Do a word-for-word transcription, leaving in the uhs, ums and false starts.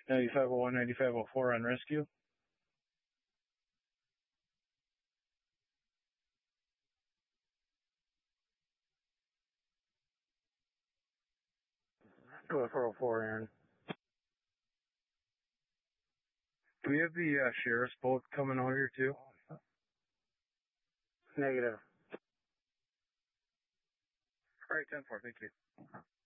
ninety-five oh one, ninety-five oh four on rescue. Go four oh four, Aaron. Do we have the uh, sheriff's boat coming out here too? Negative. All right, ten four, thank you.